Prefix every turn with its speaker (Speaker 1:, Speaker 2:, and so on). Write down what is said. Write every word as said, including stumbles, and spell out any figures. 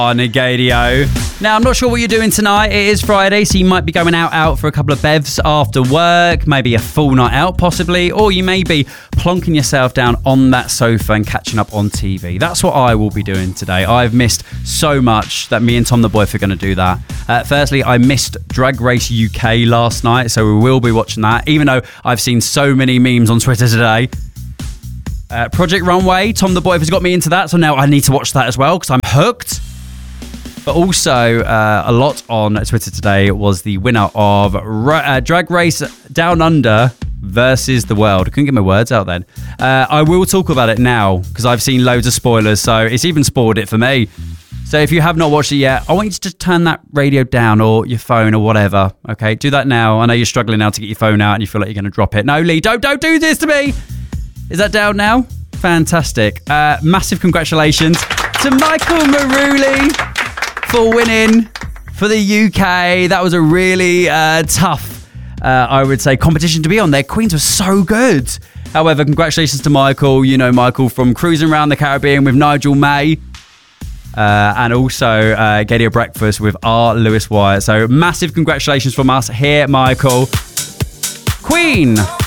Speaker 1: on Negadio. Now, I'm not sure what you're doing tonight. It is Friday, so you might be going out out for a couple of bevs after work, maybe a full night out possibly, or you may be plonking yourself down on that sofa and catching up on T V. That's what I will be doing today. I've missed so much that me and Tom the Boyf are going to do that. Uh, firstly, I missed Drag Race U K last night, so we will be watching that, even though I've seen so many memes on Twitter today. Uh, Project Runway, Tom the Boyf has got me into that, so now I need to watch that as well because I'm hooked. But also, uh, a lot on Twitter today was the winner of uh, Drag Race Down Under versus The World. I couldn't get my words out then. Uh, I will talk about it now because I've seen loads of spoilers, so it's even spoiled it for me. So if you have not watched it yet, I want you to just turn that radio down or your phone or whatever. Okay, do that now. I know you're struggling now to get your phone out and you feel like you're going to drop it. No, Lee, don't, don't do this to me. Is that down now? Fantastic. Uh, massive congratulations to Michael Maruli for winning for the U K. That was a really uh, tough, uh, I would say, competition to be on. Their queens were so good. However, congratulations to Michael. You know Michael from Cruising Around the Caribbean with Nigel May. Uh, and also uh, Gadia Breakfast with R. Lewis Wyatt. So massive congratulations from us here, Michael. Queen